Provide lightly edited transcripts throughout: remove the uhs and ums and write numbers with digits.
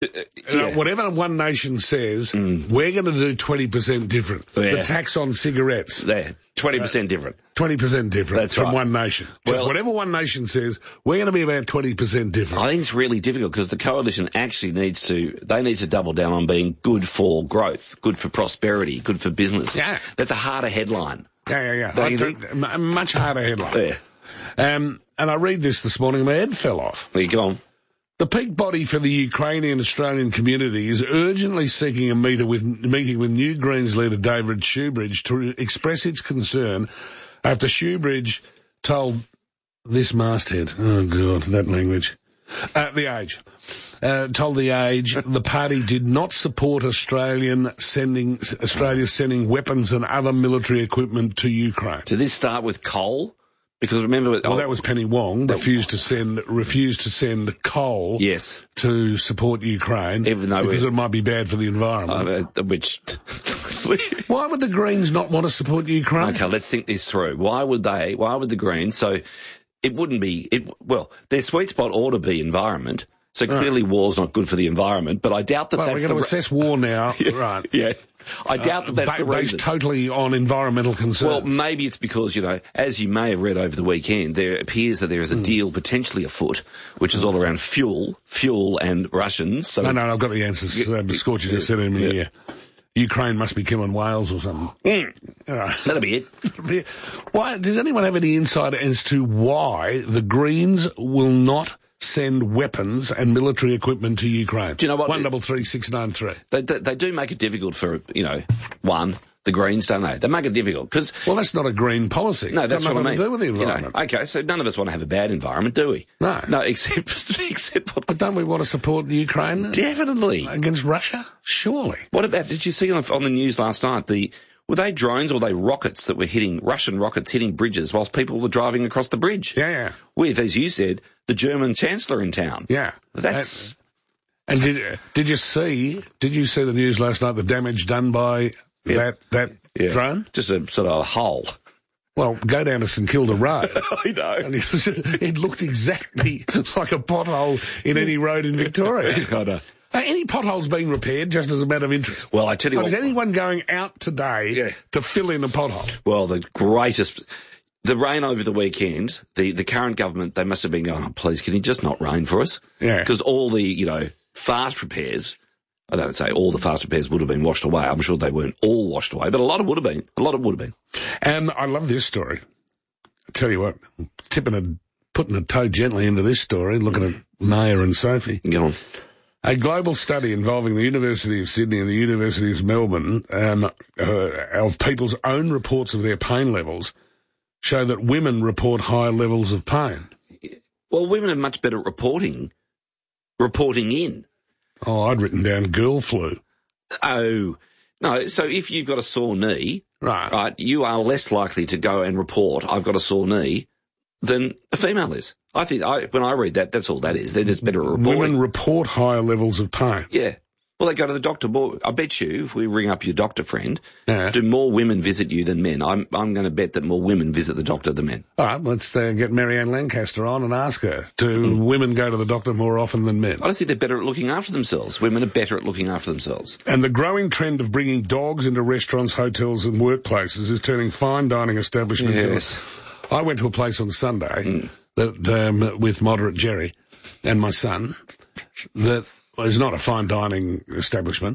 Whatever One Nation says, we're going to do 20% different. Yeah. The tax on cigarettes. There, 20% different. 20% different. That's from right. One Nation. Because whatever One Nation says, we're going to be about 20% different. I think it's really difficult because the coalition actually needs to double down on being good for growth, good for prosperity, good for business. Yeah. That's a harder headline. Yeah. Don't you think? Much harder headline. Yeah. And I read this morning, my head fell off. There you go on. The peak body for the Ukrainian Australian community is urgently seeking a meeting with New Greens leader David Shoebridge to express its concern after Shoebridge told this masthead, oh God, that language, The Age, told The Age the party did not support Australia sending weapons and other military equipment to Ukraine. Did this start with coal? Because remember... that was Penny Wong, refused to send coal to support Ukraine, even though because it might be bad for the environment. Why would the Greens not want to support Ukraine? Okay, let's think this through. Why would the Greens... So it wouldn't be... their sweet spot ought to be environment. So clearly war's not good for the environment, but I doubt that that's we're going to assess war now. Right. Yeah. I doubt that that's the reason. Based totally on environmental concerns. Well, maybe it's because, as you may have read over the weekend, there appears that there is a deal potentially afoot, which is all around fuel and Russians. So No, I've got the answers. Scorcher just said in here. Ukraine must be killing whales or something. That'll be it. Why, does anyone have any insight as to why the Greens will not send weapons and military equipment to Ukraine? Do you know what? 133693. They do make it difficult for, the Greens, don't they? They make it difficult because... Well, that's not a green policy. No, that's what I mean. It's got nothing to do with the environment. Okay, so none of us want to have a bad environment, do we? No. No, except But don't we want to support Ukraine? Definitely. Against Russia? Surely. What about, did you see on the news last night, were they drones or were they rockets that were Russian rockets hitting bridges whilst people were driving across the bridge? Yeah. With, as you said, the German Chancellor in town. Yeah. That's... And did you see the news last night, the damage done by that drone? Just a sort of a hole. Well, go down to St Kilda Road. I know. And it looked exactly like a pothole in any road in Victoria. I know. Any potholes being repaired, just as a matter of interest? Well, I tell you what... Is anyone going out today to fill in a pothole? Well, the rain over the weekend, the current government, they must have been going, oh, please, can you just not rain for us? Yeah. Because all the, fast repairs, I don't say all the fast repairs would have been washed away. I'm sure they weren't all washed away, but a lot of would have been. And I love this story. I tell you what, putting a toe gently into this story, looking at Maya and Sophie. Go on. A global study involving the University of Sydney and the University of Melbourne of people's own reports of their pain levels show that women report higher levels of pain. Well, women are much better at reporting in. Oh, I'd written down girl flu. Oh, no. So if you've got a sore knee, right, you are less likely to go and report, I've got a sore knee, than a female is. I think when I read that, that's all that is. They're just better at reporting. Women report higher levels of pain. Yeah. Well, they go to the doctor more. I bet you, if we ring up your doctor friend, do more women visit you than men? I'm going to bet that more women visit the doctor than men. All right, let's get Marianne Lancaster on and ask her, do women go to the doctor more often than men? I don't think they're better at looking after themselves. Women are better at looking after themselves. And the growing trend of bringing dogs into restaurants, hotels and workplaces is turning fine dining establishments. Yes. I went to a place on Sunday with Moderate Jerry and my son that was not a fine dining establishment.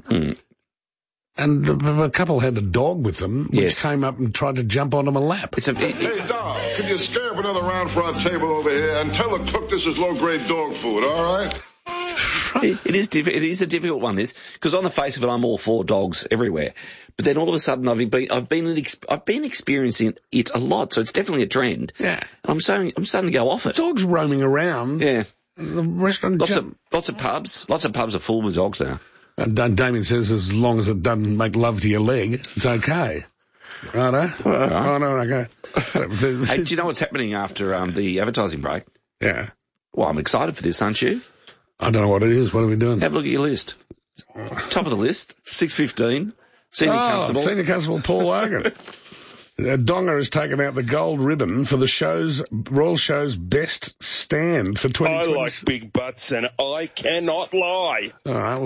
And a couple had a dog with them, which came up and tried to jump onto my lap. Hey, dog, could you scare up another round for our table over here and tell the cook this is low-grade dog food, all right? It is a difficult one, this, because on the face of it, I'm all for dogs everywhere. But then all of a sudden, I've been experiencing it a lot, so it's definitely a trend. Yeah, I'm starting to go off it. Dogs roaming around. Yeah, the restaurant. Lots of pubs are full with dogs now. And Damien says as long as it doesn't make love to your leg, it's okay. Righto. Oh no, okay. Hey, do you know what's happening after the advertising break? Yeah. Well, I'm excited for this, aren't you? I don't know what it is. What are we doing? Have a look at your list. Top of the list, 6:15. Senior Constable. Senior Constable Paul Logan. Donga has taken out the gold ribbon for the Royal Show's best stand for 2020. I like big butts, and I cannot lie. All right.